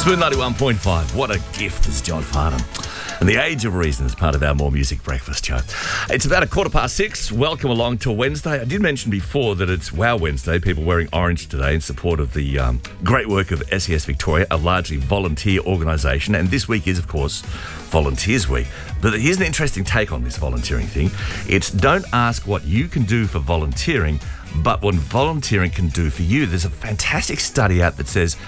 Smooth 91.5. What a gift is John Farnham. And the Age of Reason is part of our More Music Breakfast show. It's about 6:15. Welcome along to Wednesday. I did mention before that it's Wow Wednesday. People wearing orange today in support of the great work of SES Victoria, a largely volunteer organisation. And this week is, of course, Volunteers Week. But here's an interesting take on this volunteering thing. It's don't ask what you can do for volunteering, but what volunteering can do for you. There's a fantastic study out that says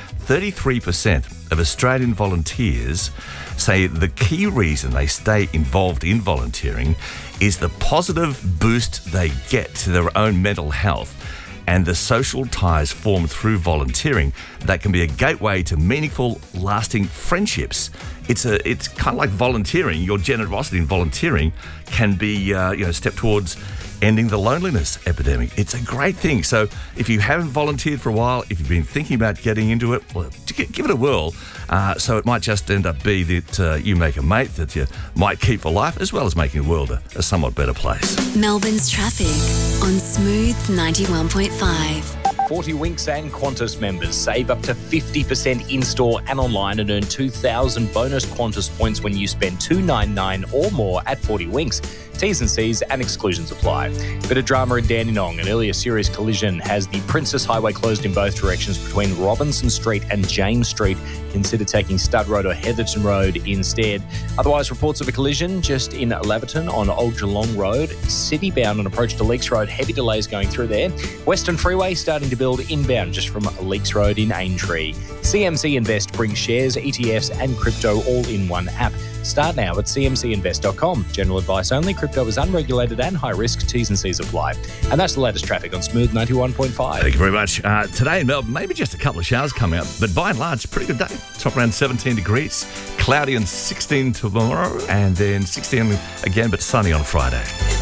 33% of Australian volunteers say the key reason they stay involved in volunteering is the positive boost they get to their own mental health and the social ties formed through volunteering that can be a gateway to meaningful, lasting friendships. It's kind of like volunteering. Your generosity in volunteering can be, a step towards ending the loneliness epidemic. It's a great thing. So if you haven't volunteered for a while, if you've been thinking about getting into it, well, give it a whirl. So it might just end up be that you make a mate that you might keep for life, as well as making the world a somewhat better place. Melbourne's traffic on Smooth 91.5. 40 Winks and Qantas members save up to 50% in-store and online and earn 2,000 bonus Qantas points when you spend $2.99 or more at 40 Winks. T's and C's and exclusions apply. Bit of drama in Dandenong. An earlier serious collision has the Princess Highway closed in both directions between Robinson Street and James Street. Consider taking Stud Road or Heatherton Road instead. Otherwise, reports of a collision just in Laverton on Old Geelong Road. City-bound on approach to Leaks Road. Heavy delays going through there. Western Freeway starting to build inbound just from Leaks Road in Aintree. CMC Invest brings shares, ETFs and crypto all in one app. Start now at cmcinvest.com. General advice only. Crypto is unregulated and high risk. T's and C's apply. And that's the latest traffic on Smooth 91.5. Thank you very much. Today in Melbourne, maybe just a couple of showers coming up, but by and large, pretty good day. Top around 17 degrees, cloudy and 16 tomorrow, and then 16 again, but sunny on Friday.